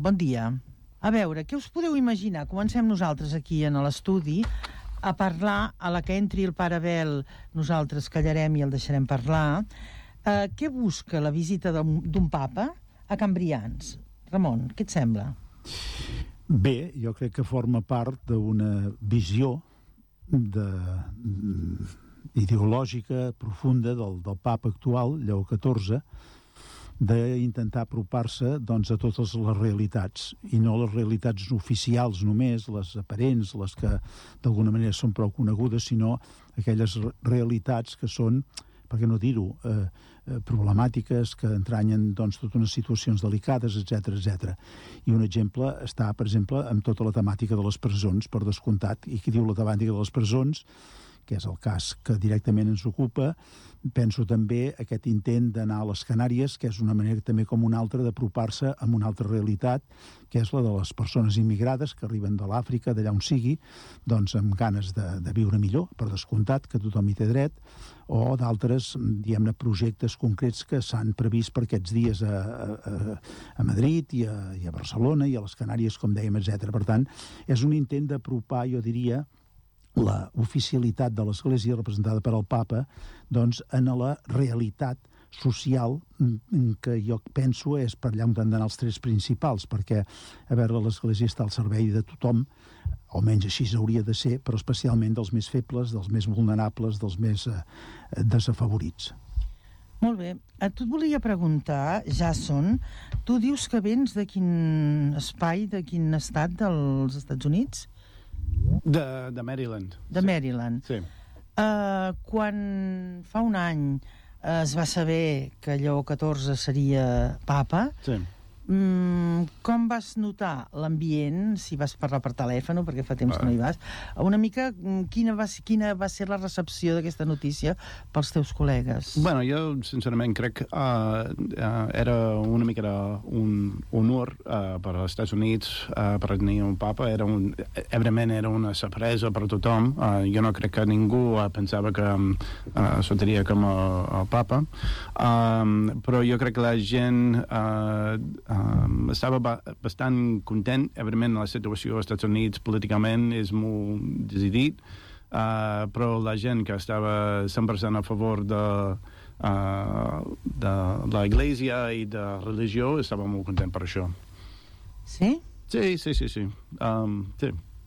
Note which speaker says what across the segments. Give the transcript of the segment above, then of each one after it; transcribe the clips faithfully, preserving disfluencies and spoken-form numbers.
Speaker 1: bon dia. A veure, què us podeu imaginar? Comencem nosaltres aquí en l'estudi a parlar, a la que entri el pare Abel, nosaltres callarem i el deixarem parlar. Uh, què busca la visita d'un papa a Can Brians? Ramon, què et sembla?
Speaker 2: Bé, jo crec que forma part d'una visió de, ideològica profunda del, del papa actual, Lleó catorze, d'intentar apropar-se doncs, a totes les realitats, i no les realitats oficials només, les aparents, les que d'alguna manera són prou conegudes, sinó aquelles realitats que són, per què no dir-ho, eh, eh, problemàtiques, que entranyen doncs, totes unes situacions delicades, etcètera, etcètera. I un exemple està, per exemple, amb tota la temàtica de les presons, per descomptat, i qui diu la temàtica de les presons, que és el cas que directament ens ocupa, penso també aquest intent d'anar a les Canàries, que és una manera també com una altra d'apropar-se a una altra realitat, que és la de les persones immigrades que arriben de l'Àfrica, d'allà on sigui, doncs amb ganes de, de viure millor, per descomptat, que tothom hi té dret, o d'altres, diguem-ne, projectes concrets que s'han previst per aquests dies a, a, a Madrid i a, i a Barcelona i a les Canàries, com dèiem, etcètera. Per tant, és un intent d'apropar, jo diria, la oficialitat de l'Església representada per el Papa doncs en la realitat social que jo penso és per allà on han d'anar els tres principals, perquè a veure, l'Església està al servei de tothom, almenys així hauria de ser, però especialment dels més febles, dels més vulnerables, dels més eh, desafavorits.
Speaker 1: Molt bé. A tu et volia preguntar, Jason, tu dius que vens de quin espai, de quin estat dels Estats Units?
Speaker 3: De, de Maryland.
Speaker 1: De sí. Maryland.
Speaker 3: Sí.
Speaker 1: Uh, quan fa un any uh, es va saber que Lleó catorze seria papa,
Speaker 3: sí.
Speaker 1: um, com vas notar l'ambient, si vas parlar per telèfon, perquè fa temps ah. que no hi vas, una mica quina va, quina va ser la recepció d'aquesta notícia pels teus col·legues?
Speaker 3: Bueno, jo sincerament crec que uh, uh, era una mica un honor uh, per als Estats Units uh, per tenir un papa. Era un, evidentment era una sorpresa per a tothom. Uh, jo no crec que ningú uh, pensava que uh, sortiria com a, a papa, um, però jo crec que la gent uh, um, estava ba bastant content. Evidentment la situació als Estats Units políticament és molt decidit, uh, però la gent que estava cent per cent a favor de, uh, de l'Església i de religió estava molt content per això.
Speaker 1: Sí?
Speaker 3: Sí, sí, sí, sí. Um, sí.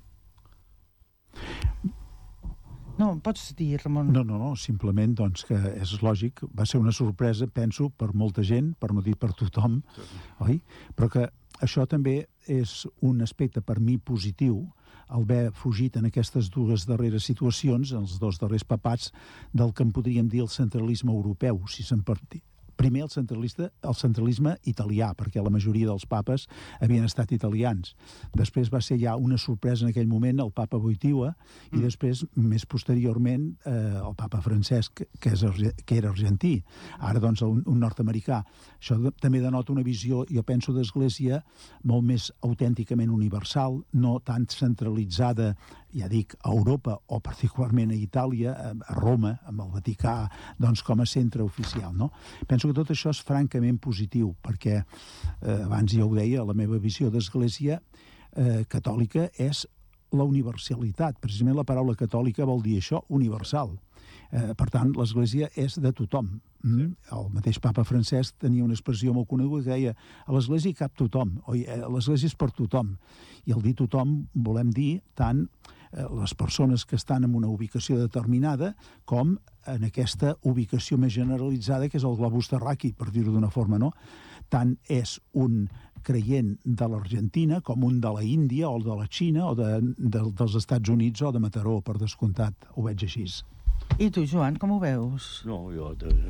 Speaker 1: No, pots dir, Ramon?
Speaker 2: No, no, no, simplement doncs que és lògic, va ser una sorpresa, penso, per molta gent, per no dir per tothom, sí. Oi? Però que això també és un aspecte per mi positiu, el haver fugit en aquestes dues darreres situacions, en els dos darrers papats, del que en podríem dir el centralisme europeu, si se'n partit. Primer el centralista, el centralisme italià, perquè la majoria dels papes havien estat italians. Després va ser ja una sorpresa en aquell moment el papa Wojtyła, mm. i després, més posteriorment, eh, el papa Francesc, que, és, que era argentí. Ara, doncs, un, un nord-americà. Això de, també denota una visió, jo penso, d'església molt més autènticament universal, no tan centralitzada, ja dic, a Europa, o particularment a Itàlia, a Roma, amb el Vaticà, doncs com a centre oficial, no? Penso que tot això és francament positiu, perquè eh, abans ja ho deia, la meva visió d'església eh, catòlica és la universalitat. Precisament la paraula catòlica vol dir això, universal. Eh, per tant, l'església és de tothom. Mm? El mateix papa Francesc tenia una expressió molt coneguda que deia a l'església hi cap tothom, o l'església és per tothom. I al dir tothom volem dir tant eh, les persones que estan en una ubicació determinada com en aquesta ubicació més generalitzada que és el globus terraqui, per dir-ho d'una forma, no? Tant és un creient de l'Argentina com un de la Índia o de la Xina o de, de, dels Estats Units o de Mataró, per descomptat, ho veig així.
Speaker 1: I tu, Joan, com ho veus?
Speaker 4: No, jo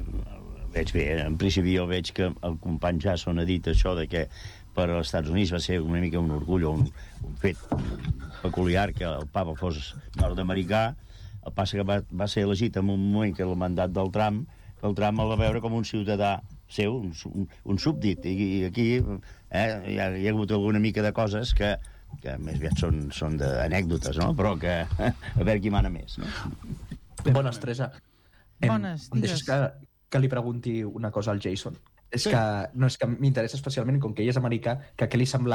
Speaker 4: veig bé. En principi jo veig que el company Jason ha dit això de que per als Estats Units va ser una mica un orgull o un, un fet peculiar que el papa fos nord-americà. El passa que va, va ser elegit en un moment que el mandat del Trump, que el Trump el va veure com un ciutadà seu, un, un, un súbdit, i, i aquí eh, hi, ha, hi ha hagut alguna mica de coses que, que més aviat són, són d'anècdotes, no? Però que a veure qui mana més, no?
Speaker 5: Bones, Teresa.
Speaker 1: Bones,
Speaker 5: em, em deixes que, que li pregunti una cosa al Jason? És sí. que, no, és que m'interessa especialment, com que ell és americà, que què li sembla